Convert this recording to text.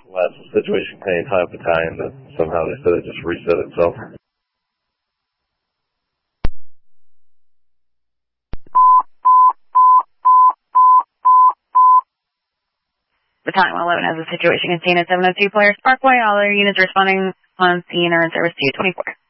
last situation contained High Battalion that somehow they said it just reset itself. Battalion 111 has a situation contained at 702 Polaris Parkway. All their units responding on scene are in service to 24.